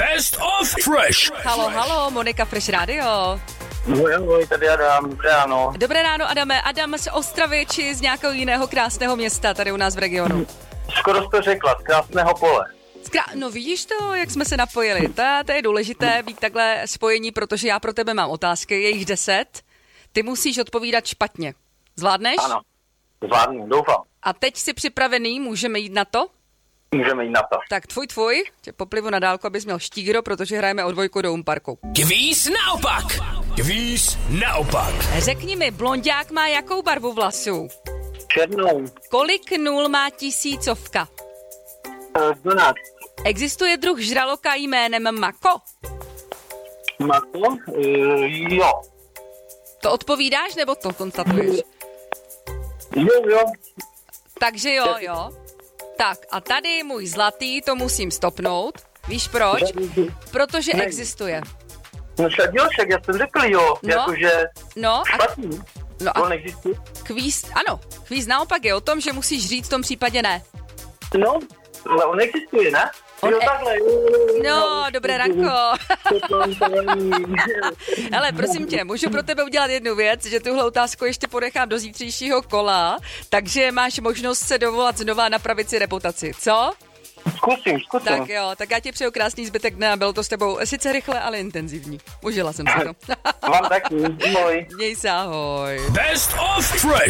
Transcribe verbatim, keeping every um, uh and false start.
Best of Fresh. Halo, halo, Monika Fresh Radio. Ahoj, ahoj, tady Adam, dobré ráno. Dobré ráno, Adame. Adam z Ostravy či z nějakého jiného krásného města tady u nás v regionu? Skoro jsi to řekla, z Krásného Pole. Zkrá- no vidíš to, jak jsme se napojili. To, to je důležité být takhle spojení, protože já pro tebe mám otázky, je jich deset. Ty musíš odpovídat špatně. Zvládneš? Ano, zvládnu, doufám. A teď jsi připravený, můžeme jít na to? Můžeme jít na to. Tak tvůj, tvůj, tě poplivu na dálku, abys měl štígro, protože hrajeme o dvojku do Umparku. Kvíz naopak. Kvíz naopak. Řekni mi, blonďák má jakou barvu vlasů? Černou. Kolik nul má tisícovka? dvanáct. Existuje druh žraloka jménem Mako? Mako? Uh, jo. To odpovídáš, nebo to konstatuješ? Jo, jo. Takže jo, jo. Tak a tady můj zlatý, to musím stopnout. Víš proč? Protože Ne. existuje. No však jo, však já jsem řekl jo, No. jakože No a, špatný. no To a neexistuje. kvíz, ano, kvíz naopak je o tom, že musíš říct v tom případě ne. No, ale on existuje, ne? On jo, e- takhle. Jo, jo, No, jo. dobré ranko. To není. Hele, prosím tě, můžu pro tebe udělat jednu věc, že tuhle otázku ještě ponechám do zítřejšího kola, takže máš možnost se dovolat znova napravit si reputaci, co? Zkusím, zkusím. Tak jo, tak já ti přeju krásný zbytek dne a bylo to s tebou sice rychle, ale intenzivní. Užila jsem si to. Vám taky, ahoj. Měj se, ahoj. Best of Fresh.